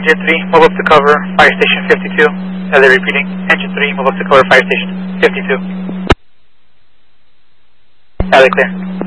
Engine 3, move up to cover Fire Station 52. Repeating. Engine 3, move up to cover Fire Station 52. Clear.